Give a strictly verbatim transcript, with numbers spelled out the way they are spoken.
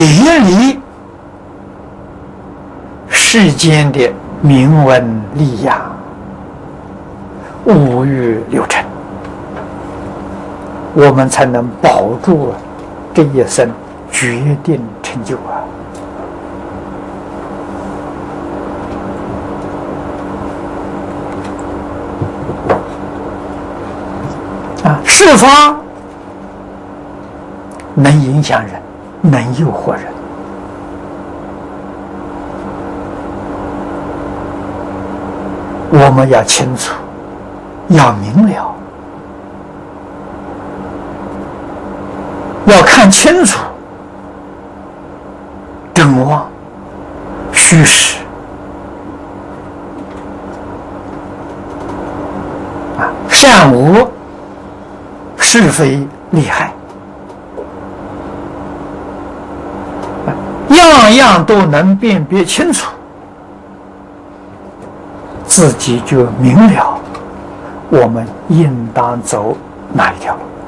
远离世间的名闻利养、五欲六尘，我们才能保住这一生决定成就啊！啊，事法能影响人，能诱惑人。我们要清楚，要明了，要看清楚真妄、虚实啊，善恶、是非利害，样样都能辨别清楚，自己就明了我们应当走哪一条路。